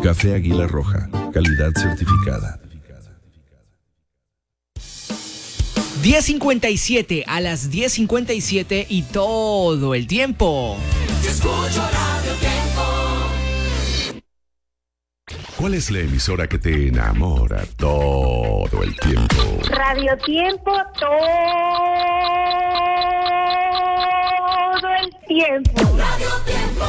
Café Águila Roja, calidad certificada. 10:57, a las 10:57 y todo el tiempo. Yo escucho Radio Tiempo. ¿Cuál es la emisora que te enamora todo el tiempo? Radio Tiempo, todo el tiempo. Radio Tiempo.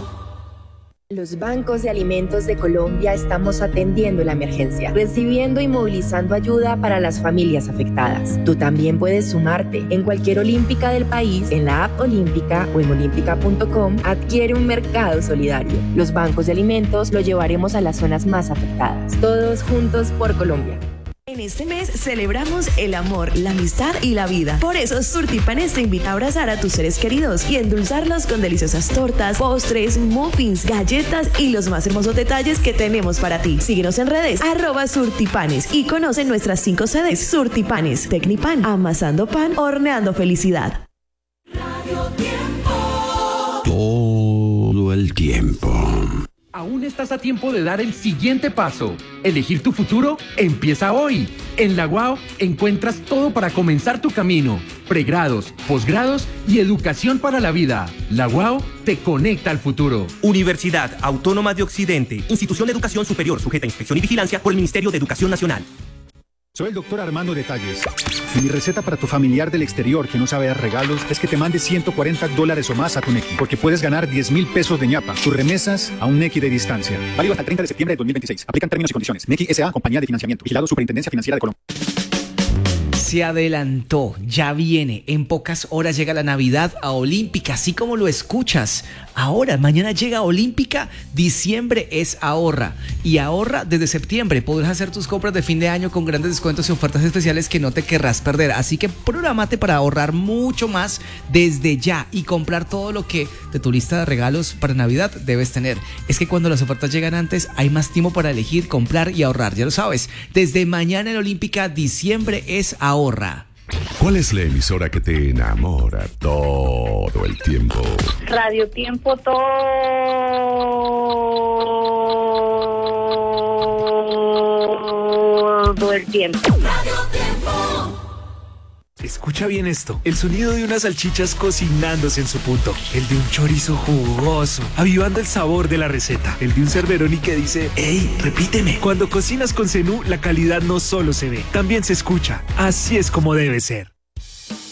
Los bancos de alimentos de Colombia estamos atendiendo la emergencia, recibiendo y movilizando ayuda para las familias afectadas. Tú también puedes sumarte. En cualquier olímpica del país, en la app Olímpica o en olímpica.com, adquiere un mercado solidario. Los bancos de alimentos lo llevaremos a las zonas más afectadas. Todos juntos por Colombia. En este mes celebramos el amor, la amistad y la vida. Por eso Surtipanes te invita a abrazar a tus seres queridos y endulzarlos con deliciosas tortas, postres, muffins, galletas y los más hermosos detalles que tenemos para ti. Síguenos en redes, @Surtipanes, y conoce nuestras 5 sedes. Surtipanes, Tecnipan, amasando pan, horneando felicidad. Radio Tiempo. Todo el tiempo. Aún estás a tiempo de dar el siguiente paso. Elegir tu futuro empieza hoy. En la UAO encuentras todo para comenzar tu camino. Pregrados, posgrados y educación para la vida. La UAO te conecta al futuro. Universidad Autónoma de Occidente. Institución de Educación Superior sujeta a inspección y vigilancia por el Ministerio de Educación Nacional. Soy el doctor Armando Detalles. Y mi receta para tu familiar del exterior que no sabe dar regalos es que te mande $140 o más a tu Nequi, porque puedes ganar 10,000 pesos de ñapa. Tus remesas a un Nequi de distancia. Válido hasta el 30 de septiembre de 2026. Aplican términos y condiciones. Nequi S.A. Compañía de Financiamiento. Vigilado Superintendencia Financiera de Colombia. Se adelantó, ya viene. En pocas horas llega la Navidad a Olímpica, así como lo escuchas. Ahora, mañana llega Olímpica, diciembre es ahorra. Y ahorra desde septiembre. Podrás hacer tus compras de fin de año con grandes descuentos y ofertas especiales que no te querrás perder. Así que prográmate para ahorrar mucho más desde ya y comprar todo lo que de tu lista de regalos para Navidad debes tener. Es que cuando las ofertas llegan antes, hay más tiempo para elegir, comprar y ahorrar. Ya lo sabes, desde mañana en Olímpica, diciembre es ahorra. ¿Cuál es la emisora que te enamora todo el tiempo? Radio Tiempo, todo el tiempo. Radio Tiempo. Escucha bien esto, el sonido de unas salchichas cocinándose en su punto, el de un chorizo jugoso, avivando el sabor de la receta, el de un Cerveroni que dice, ¡ey, repíteme! Cuando cocinas con Zenú, la calidad no solo se ve, también se escucha. Así es como debe ser.